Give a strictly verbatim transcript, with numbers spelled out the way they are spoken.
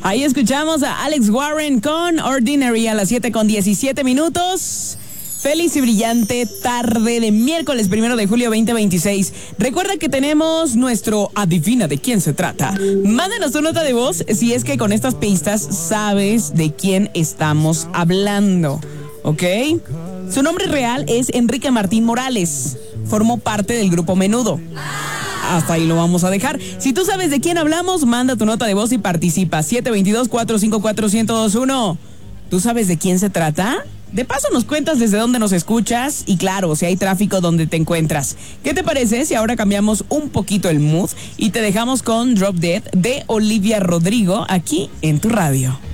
Ahí escuchamos a Alex Warren con Ordinary a las siete con diecisiete minutos. Feliz y brillante tarde de miércoles primero de julio veinte veintiséis. Recuerda que tenemos nuestro Adivina de quién se trata. Mándanos tu nota de voz si es que con estas pistas sabes de quién estamos hablando, ¿ok? Su nombre real es Enrique Martín Morales. Formó parte del grupo Menudo. Hasta ahí lo vamos a dejar. Si tú sabes de quién hablamos, manda tu nota de voz y participa. siete dos dos, cuatro cinco cuatro, uno cero dos uno. ¿Tú sabes de quién se trata? De paso nos cuentas desde dónde nos escuchas y claro, si hay tráfico donde te encuentras. ¿Qué te parece si ahora cambiamos un poquito el mood y te dejamos con Drop Dead de Olivia Rodrigo aquí en tu radio?